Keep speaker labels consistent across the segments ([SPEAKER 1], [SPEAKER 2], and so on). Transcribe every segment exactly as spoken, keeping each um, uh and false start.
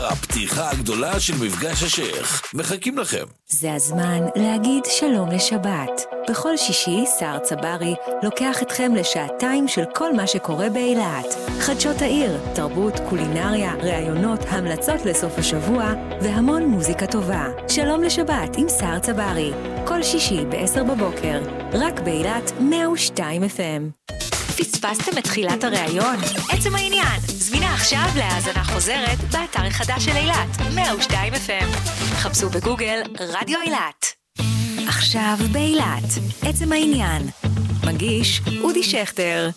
[SPEAKER 1] הפתיחה הגדולה של מפגש השייח. מחכים לכם.
[SPEAKER 2] זה הזמן להגיד שלום לשבת. בכל שישי סער צברי לוקח אתכם לשעתיים של כל מה שקורה באילת. חדשות העיר, תרבות, קולינריה, ראיונות, המלצות לסוף השבוע והמון מוזיקה טובה. שלום לשבת עם סער צברי. כל שישי ב-עשר בבוקר. רק באילת מאה ושתיים אף אם. פספסתם את תחילת הראיון? עצם העניין. זמינה עכשיו להאזנה חוזרת באתר החדש של אילת, מאה ושתיים אף אם. חפשו בגוגל רדיו אילת. עכשיו באילת. עצם העניין. מגיש אודי שכטר.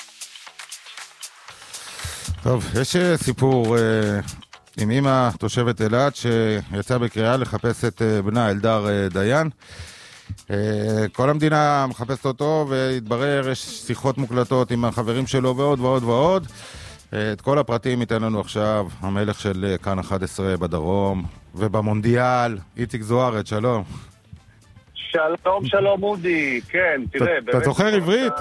[SPEAKER 3] טוב, יש סיפור אה, עם אמא תושבת אילת שיצאה בקריאה לחפש את אה, בנה אלדר אה, דיין. כל המדינה מחפשת אותו, והתברר, יש שיחות מוקלטות עם החברים שלו ועוד ועוד ועוד. את כל הפרטים ייתן לנו עכשיו המלך של כאן אחת עשרה בדרום ובמונדיאל, איציק זוארץ. שלום.
[SPEAKER 4] שלום, שלום אודי. כן, תראה.
[SPEAKER 3] אתה זוכר עברית?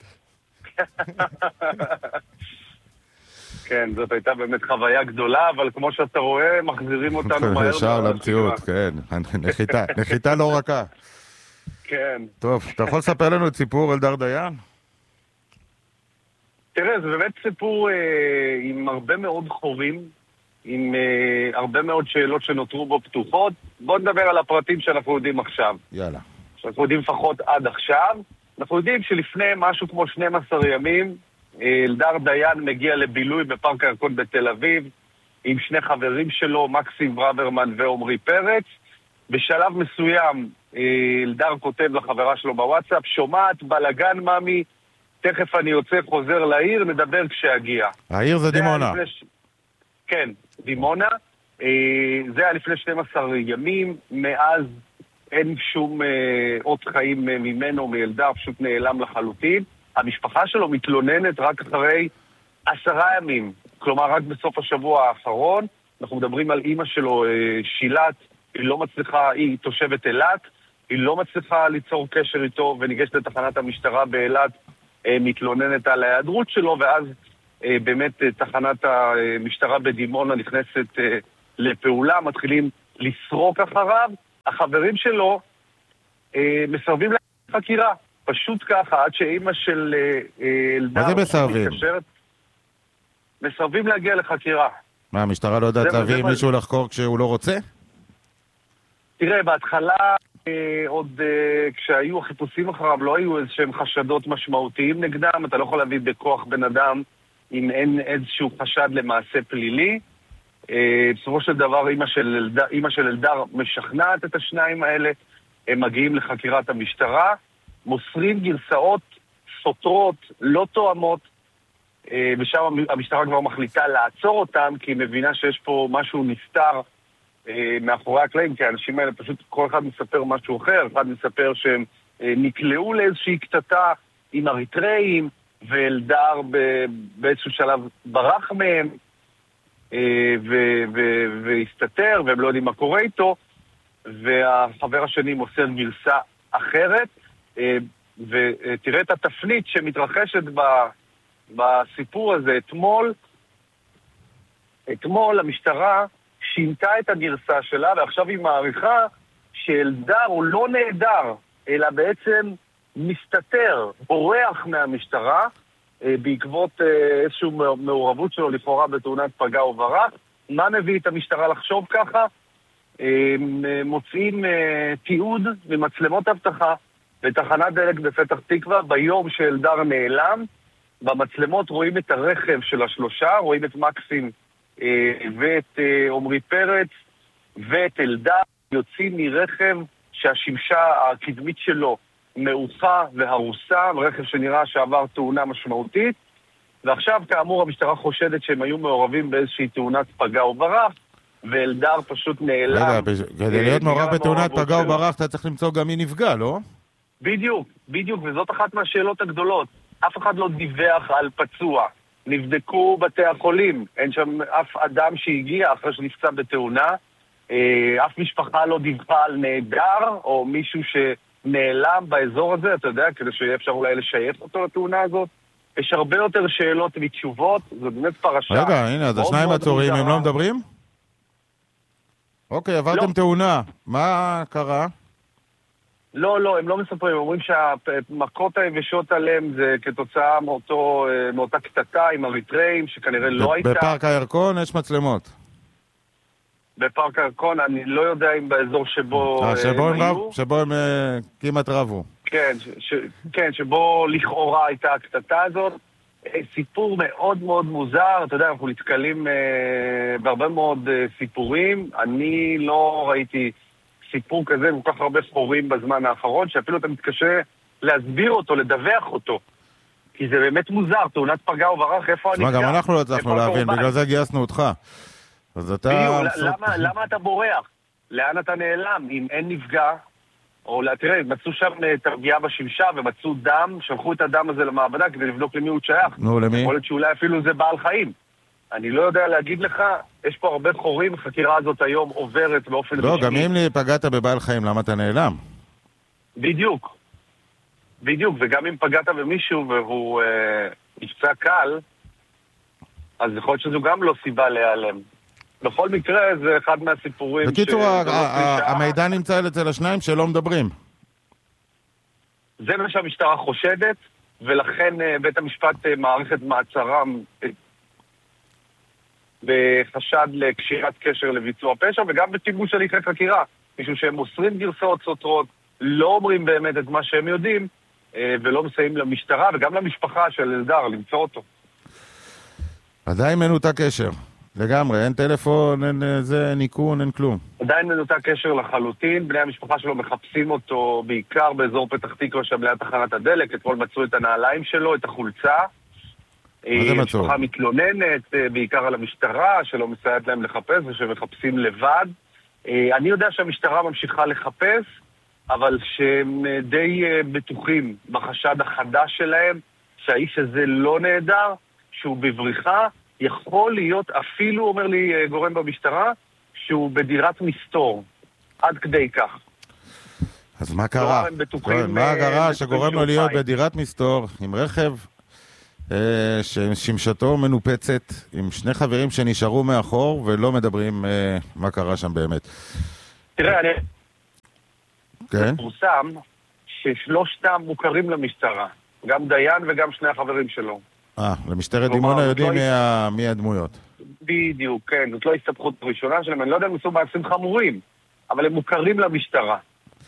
[SPEAKER 4] כן, זאת הייתה באמת חוויה גדולה, אבל כמו שאתה רואה, מחזירים אותנו מהר.
[SPEAKER 3] ישר למציאות, כן. נחיתה, נחיתה לא רכה.
[SPEAKER 4] כן.
[SPEAKER 3] טוב, אתה יכול לספר לנו את סיפור אלדר דיין?
[SPEAKER 4] תראה, זה באמת סיפור אה, עם הרבה מאוד חורים, עם אה, הרבה מאוד שאלות שנותרו בו פתוחות. בואו נדבר על הפרטים שאנחנו יודעים עכשיו.
[SPEAKER 3] יאללה.
[SPEAKER 4] שאנחנו יודעים לפחות עד עכשיו. אנחנו יודעים שלפני משהו כמו שנים עשר ימים, אה, אלדר דיין מגיע לבילוי בפארק הירקון בתל אביב, עם שני חברים שלו, מקסים ברוורמן ועומרי פרץ. בשלב מסוים, אלדר כותב לחברה שלו בוואטסאפ, שומעת בלגן ממי, תכף אני יוצא חוזר לעיר, נדבר כשאגיע.
[SPEAKER 3] העיר זה דימונה.
[SPEAKER 4] לפני... כן, דימונה. זה היה לפני שנים עשר ימים, מאז אין שום עוד חיים ממנו, מאלדר, פשוט נעלם לחלוטין. המשפחה שלו מתלוננת רק אחרי עשרה ימים, כלומר רק בסוף השבוע האחרון. אנחנו מדברים על אמא שלו, שילת, היא לא מצליחה, היא תושבת אילת, היא לא מצליחה ליצור קשר איתו, וניגשת לתחנת המשטרה באילת, אה, מתלוננת על ההיעדרות שלו, ואז אה, באמת אה, תחנת המשטרה בדימונה נכנסת אה, לפעולה, מתחילים לסרוק אחריו. החברים שלו אה, מסרבים לחקירה, פשוט ככה, עד שאמא של אלדר...
[SPEAKER 3] מה זה מסרבים?
[SPEAKER 4] מתקשרת, מסרבים להגיע לחקירה.
[SPEAKER 3] מה, המשטרה לא יודעת להביא מישהו לחקור כשהוא לא רוצה?
[SPEAKER 4] תראה, בהתחלה, אה, עוד אה, כשהיו החיפושים אחריו, לא היו איזשהם חשדות משמעותיים נגדם. אתה לא יכול להביא בכוח בן אדם אם אין איזשהו חשד למעשה פלילי. אה, בסופו של דבר, אמא של אלדר, אמא של אלדר משכנעת את השניים האלה, הם מגיעים לחקירת המשטרה, מוסרים גרסאות סותרות, לא תואמות, אה, ושם המשטרה כבר מחליטה לעצור אותם, כי היא מבינה שיש פה משהו נסתר, מאחורי הקלעים, כי האנשים האלה פשוט כל אחד מספר משהו אחר. אחד מספר שהם נקלעו לאיזושהי קטטה עם אריתראים, ואלדר באיזשהו שלב ברח מהם והסתתר, והם לא יודעים מה קורה איתו, והחבר השני מוסר גרסה אחרת. ותראה את התפנית שמתרחשת בסיפור הזה. אתמול אתמול המשטרה שינתה את הגרסה שלה, ועכשיו היא מעריכה שאלדר הוא לא נהדר, אלא בעצם מסתתר, בורח מהמשטרה, בעקבות איזושהי מעורבות שלו לכאורה בתאונת פגע וברח. מה מביא את המשטרה לחשוב ככה? מוצאים תיעוד ממצלמות אבטחה בתחנת דלק בפתח תקווה ביום שאלדר נעלם. במצלמות רואים את הרכב של השלושה, רואים את מקסים ואת עומרי פרץ ואת אלדר יוצאים מרכב שהשמשה הקדמית שלו מעוכה והרוסה, רכב שנראה שעבר תאונה משמעותית, ועכשיו כאמור המשטרה חושדת שהם היו מעורבים באיזושהי תאונת פגע וברח, ואלדר פשוט נעלם.
[SPEAKER 3] רגע, כדי להיות מעורב בתאונת פגע וברח אתה צריך למצוא גם מי נפגע, לא?
[SPEAKER 4] בדיוק, בדיוק, וזאת אחת מהשאלות הגדולות. אף אחד לא דיווח על פצוע. נבדקו בתי החולים, אין שם אף אדם שהגיע אחרי שנפצע בתאונה, אף משפחה לא דיווחה על נהדר, או מישהו שנעלם באזור הזה, אתה יודע, כדי שיהיה אפשר אולי לשייך אותו לתאונה הזאת. יש הרבה יותר שאלות מתשובות, זו באמת פרשה.
[SPEAKER 3] רגע, הנה, אז השניים עצורים, הם לא מדברים? אוקיי, עברתם
[SPEAKER 4] לא.
[SPEAKER 3] תאונה. מה קרה?
[SPEAKER 4] לא, לא, הם לא מספרים, הם אומרים שהמכות היבשות עליהם זה כתוצאה מאותו, מאותה קטטה עם אריתראים, שכנראה לא הייתה.
[SPEAKER 3] בפארק הירקון יש מצלמות.
[SPEAKER 4] בפארק הירקון, אני לא יודע אם באזור שבו
[SPEAKER 3] אה, שבו
[SPEAKER 4] הם
[SPEAKER 3] הם,
[SPEAKER 4] היו.
[SPEAKER 3] רב, שבו הם uh, כמעט רבו.
[SPEAKER 4] כן, ש, ש, כן, שבו לכאורה הייתה הקטטה הזאת. סיפור מאוד מאוד מוזר, אתה יודע, אנחנו נתקלים uh, בהרבה מאוד uh, סיפורים. אני לא ראיתי סיפור כזה כל כך הרבה חורים בזמן האחרון, שאפילו אתה מתקשה להסביר אותו, לדווח אותו. כי זה באמת מוזר, תאונת פגע וברח, איפה אני...
[SPEAKER 3] גם אנחנו לא הצלחנו להבין, בגלל זה גייסנו אותך. אז אתה...
[SPEAKER 4] למה, למה אתה בורח? לאן אתה נעלם? אם אין נפגע, או תראה, מצאו שם את הפגיעה בשמשה ומצאו דם, שלחו את הדם הזה למעבדה כדי לבדוק למי הוא שייך.
[SPEAKER 3] נו, למי?
[SPEAKER 4] יכול להיות שאולי אפילו זה בעל חיים. אני לא יודע להגיד לך, יש פה הרבה חורים, החקירה הזאת היום עוברת באופן רשמי.
[SPEAKER 3] לא, גם אם פגעת בבעל חיים, למה אתה נעלם?
[SPEAKER 4] בדיוק. בדיוק, וגם אם פגעת במישהו והוא אה, נפצע קל, אז יכול להיות שזו גם לא סיבה להיעלם. בכל מקרה, זה אחד מהסיפורים...
[SPEAKER 3] בקיצור, המידע נמצא אצל השניים שלא מדברים.
[SPEAKER 4] זה מה שהמשטרה חושדת, ולכן בית המשפט מערכת מעצרם בחשד לקשירת קשר לביצוע פשע, וגם בשיבוש הליכי חקירה, משום שהם מוסרים גרסאות סותרות, לא אומרים באמת את מה שהם יודעים, ולא מסייעים למשטרה וגם למשפחה של אלדר למצוא אותו.
[SPEAKER 3] עדיין מנותק קשר. לגמרי, אין טלפון, אין זה, אין ניקון, אין כלום.
[SPEAKER 4] עדיין מנותק קשר לחלוטין, בני המשפחה שלו מחפשים אותו בעיקר באזור פתח תקווה שם ליד תחנת הדלק, אתמול מצאו את הנעליים שלו, את החולצה.
[SPEAKER 3] מה זה מצאו?
[SPEAKER 4] המשפחה מתלוננת בעיקר על המשטרה, שלא מסייעת להם לחפש ושמחפשים לבד. אני יודע שהמשטרה ממשיכה לחפש, אבל שהם די בטוחים בחשד החדש שלהם, שהאיש הזה לא נהדר, שהוא בבריחה, יכול להיות, אפילו אומר לי גורם במשטרה, שהוא בדירת מסתור, עד כדי כך.
[SPEAKER 3] אז מה קרה? מה קרה שגורם לו להיות בדירת מסתור, עם רכב אה, ששמשתו מנופצת, עם שני חברים שנשארו מאחור, ולא מדברים אה, מה קרה שם באמת.
[SPEAKER 4] תראה, אני...
[SPEAKER 3] כן?
[SPEAKER 4] פורסם ששלושתם מוכרים למשטרה, גם דיין וגם שני החברים שלו.
[SPEAKER 3] אה, למשטרת דימונה יודעים מי הדמויות.
[SPEAKER 4] בדיוק, כן, זאת לא הסתבכות ראשונה שלהם, אני לא יודע אם עשו מעשים חמורים, אבל הם מוכרים למשטרה.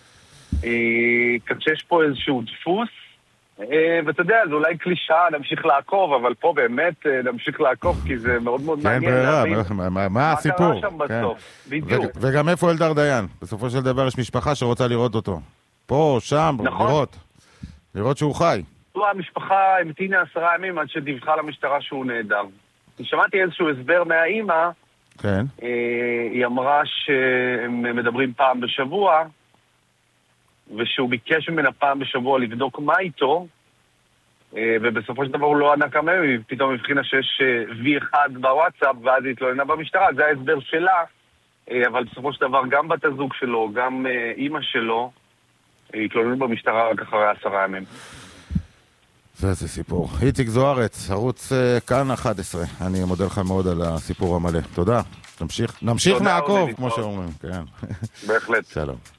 [SPEAKER 4] כך שיש פה איזשהו דפוס, ואתה יודע, זה אולי קלישה, נמשיך לעקוב, אבל פה באמת נמשיך לעקוב, כי זה מאוד מאוד מעניין להבין.
[SPEAKER 3] כן, ברירה, מה הסיפור?
[SPEAKER 4] מה קרה שם בסוף, בדיוק.
[SPEAKER 3] וגם איפה אלדר דיין? בסופו של דבר יש משפחה שרוצה לראות אותו. פה, שם, לראות. לראות שהוא חי.
[SPEAKER 4] המשפחה המתינה עשרה ימים עד שדיווחה למשטרה שהוא נהדר. שמעתי איזשהו הסבר מהאימא,
[SPEAKER 3] כן.
[SPEAKER 4] היא אמרה שהם מדברים פעם בשבוע, ושהוא ביקש ממנה פעם בשבוע לבדוק מה איתו, ובסופו של דבר הוא לא ענה כמה ימים, פתאום הבחינה שיש וי אחד בוואטסאפ, ואז היא התלוננה במשטרה, זה ההסבר שלה, אבל בסופו של דבר גם בת הזוג שלו, גם אימא שלו, התלוננו במשטרה רק אחרי עשרה ימים.
[SPEAKER 3] זה זה סיפור. איציק זוארץ, ערוץ כאן אחת עשרה. אני מודה לך מאוד על הסיפור המלא. תודה. נמשיך, נמשיך מעקוב, כמו שאומרים. כן.
[SPEAKER 4] בהחלט.
[SPEAKER 3] שלום.